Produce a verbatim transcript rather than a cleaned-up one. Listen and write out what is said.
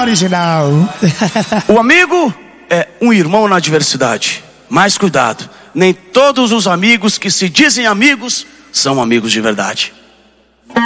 original. O amigo é um irmão na adversidade. Mas cuidado, nem todos os amigos que se dizem amigos são amigos de verdade.